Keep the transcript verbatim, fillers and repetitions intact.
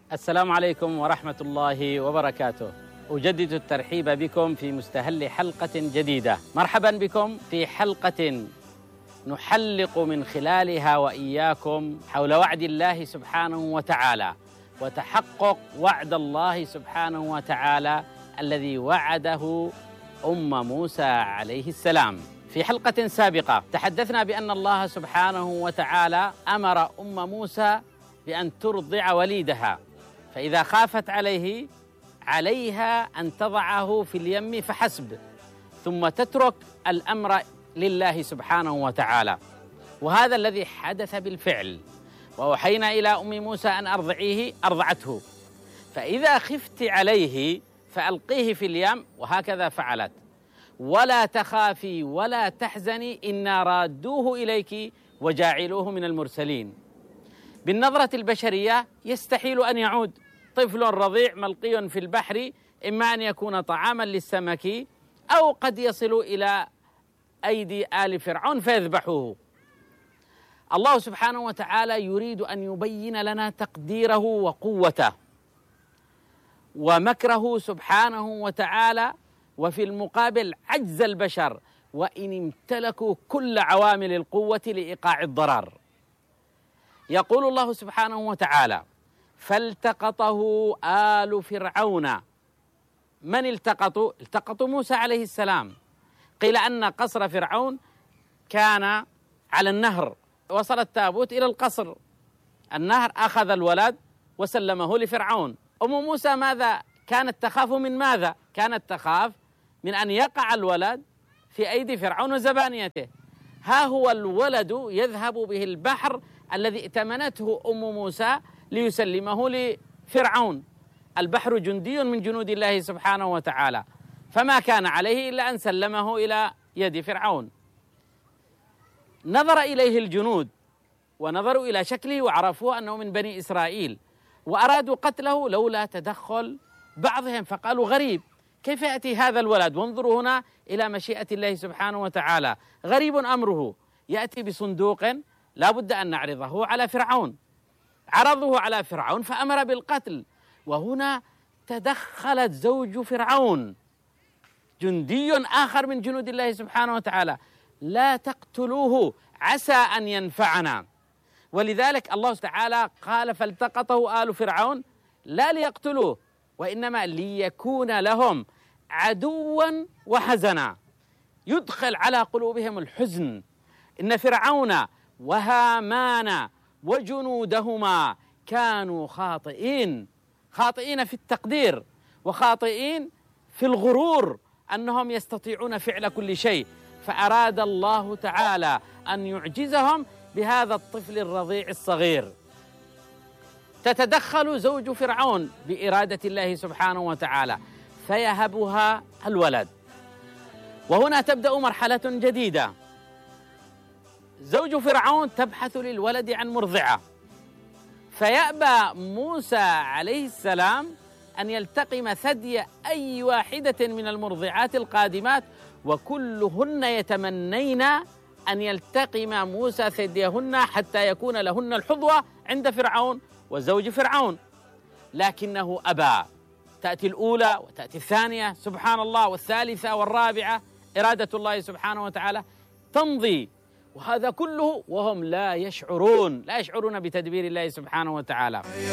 السلام عليكم ورحمة الله وبركاته. أجدد الترحيب بكم في مستهل حلقة جديدة. مرحبا بكم في حلقة نحلق من خلالها وإياكم حول وعد الله سبحانه وتعالى وتحقق وعد الله سبحانه وتعالى الذي وعده أم موسى عليه السلام. في حلقة سابقة تحدثنا بأن الله سبحانه وتعالى أمر أم موسى بأن ترضع وليدها، فإذا خافت عليه عليها أن تضعه في اليم فحسب، ثم تترك الأمر لله سبحانه وتعالى. وهذا الذي حدث بالفعل، وأوحينا إلى أم موسى أن أرضعيه، أرضعته. فإذا خفت عليه فألقيه في اليم، وهكذا فعلت. ولا تخافي ولا تحزني إنا رادوه إليك وجاعلوه من المرسلين. بالنظرة البشرية يستحيل أن يعود طفل رضيع ملقي في البحر، إما أن يكون طعاما للسمك أو قد يصل إلى أيدي آل فرعون فيذبحوه. الله سبحانه وتعالى يريد أن يبين لنا تقديره وقوته ومكره سبحانه وتعالى، وفي المقابل عجز البشر وإن امتلكوا كل عوامل القوة لإيقاع الضرر. يقول الله سبحانه وتعالى: فالتقطه آل فرعون. من التقطوا؟ التقطوا موسى عليه السلام. قيل أن قصر فرعون كان على النهر، وصل التابوت إلى القصر، النهر أخذ الولد وسلمه لفرعون. أم موسى ماذا كانت تخاف؟ من ماذا كانت تخاف؟ من أن يقع الولد في أيدي فرعون وزبانيته. ها هو الولد يذهب به البحر الذي ائتمنته أم موسى ليسلمه لفرعون. البحر جندي من جنود الله سبحانه وتعالى، فما كان عليه إلا أن سلمه إلى يد فرعون. نظر إليه الجنود ونظروا إلى شكله وعرفوا أنه من بني إسرائيل، وأرادوا قتله لولا تدخل بعضهم، فقالوا: غريب، كيف يأتي هذا الولد؟ وانظروا هنا إلى مشيئة الله سبحانه وتعالى، غريب أمره، يأتي بصندوق لا بد أن نعرضه على فرعون. عرضه على فرعون فأمر بالقتل. وهنا تدخلت زوج فرعون، جندي آخر من جنود الله سبحانه وتعالى: لا تقتلوه عسى أن ينفعنا. ولذلك الله تعالى قال: فالتقطه آل فرعون، لا ليقتلوه، وإنما ليكون لهم عدوا وحزنا، يدخل على قلوبهم الحزن. إن فرعون وهامان وجنودهما كانوا خاطئين، خاطئين في التقدير وخاطئين في الغرور أنهم يستطيعون فعل كل شيء، فأراد الله تعالى أن يعجزهم بهذا الطفل الرضيع الصغير. تتدخل زوج فرعون بإرادة الله سبحانه وتعالى فيهبها الولد. وهنا تبدأ مرحلة جديدة. زوج فرعون تبحث للولد عن مرضعة، فيأبى موسى عليه السلام أن يلتقم ثدي أي واحدة من المرضعات القادمات، وكلهن يتمنين أن يلتقم موسى ثديهن حتى يكون لهن الحظوة عند فرعون وزوج فرعون، لكنه أبى. تأتي الأولى وتأتي الثانية، سبحان الله، والثالثة والرابعة، إرادة الله سبحانه وتعالى تمضي، وهذا كله وهم لا يشعرون لا يشعرون بتدبير الله سبحانه وتعالى.